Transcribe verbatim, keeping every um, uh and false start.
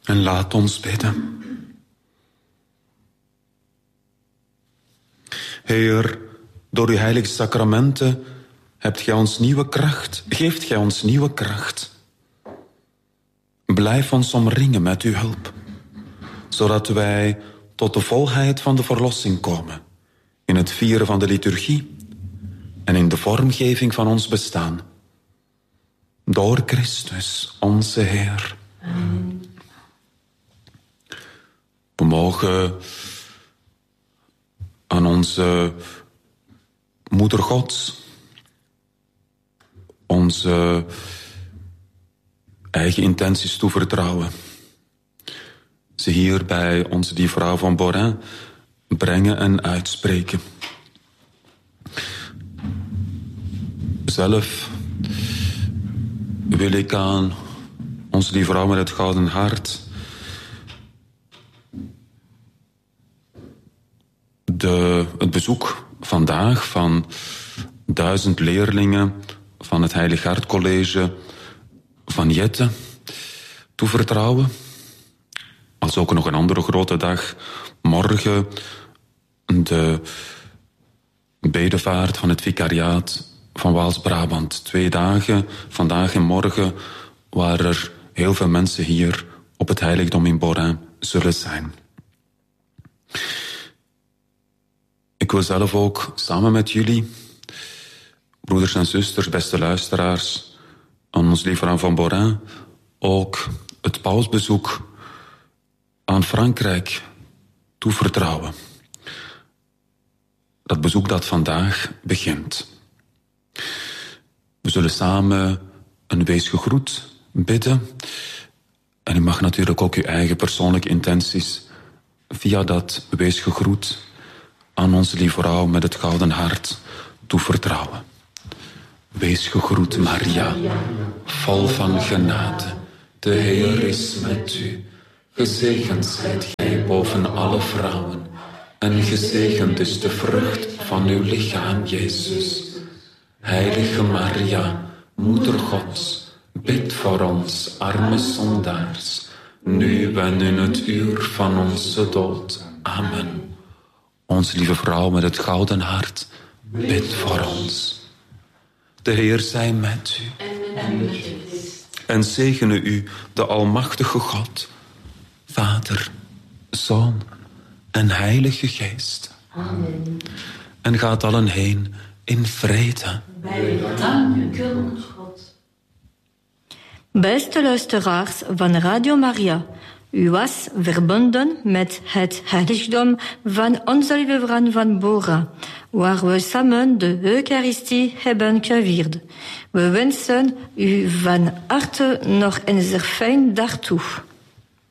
En laat ons bidden. Heer, door uw heilige sacramenten hebt gij ons nieuwe kracht, geeft gij ons nieuwe kracht. Blijf ons omringen met uw hulp, zodat wij tot de volheid van de verlossing komen, in het vieren van de liturgie en in de vormgeving van ons bestaan. Door Christus, onze Heer. Amen. We mogen aan onze Moeder Gods onze eigen intenties toevertrouwen. Ze hier bij onze die vrouw van Borin brengen en uitspreken. Zelf wil ik aan onze die vrouw met het gouden hart de, het bezoek vandaag van duizend leerlingen van het Heilig Hart College van Jette toevertrouwen. Als ook nog een andere grote dag, morgen de bedevaart van het vicariaat van Waals-Brabant. Twee dagen, vandaag en morgen, waar er heel veel mensen hier op het heiligdom in Borin zullen zijn. Ik wil zelf ook samen met jullie, broeders en zusters, beste luisteraars, aan ons lieve vrouw van Borin, ook het pausbezoek aan Frankrijk toevertrouwen. Dat bezoek dat vandaag begint. We zullen samen een wees gegroet bidden. En u mag natuurlijk ook uw eigen persoonlijke intenties via dat wees gegroet aan onze lieve vrouw met het gouden hart toevertrouwen. Wees gegroet, Maria, vol van genade. De Heer is met u. Gezegend zijt gij boven alle vrouwen, en gezegend is de vrucht van uw lichaam, Jezus. Heilige Maria, Moeder Gods, bid voor ons, arme zondaars, nu en in het uur van onze dood. Amen. Onze lieve vrouw met het gouden hart, bid voor ons. De Heer zij met u. En met u. En zegene u, de Almachtige God, Vader, Zoon en Heilige Geest. Amen. En gaat allen heen in vrede. Wij danken God. Beste luisteraars van Radio Maria, u was verbonden met het heiligdom van onze lieve vrouw van Bora, waar we samen de Eucharistie hebben gevierd. We wensen u van harte nog een zeer fijn dag toe.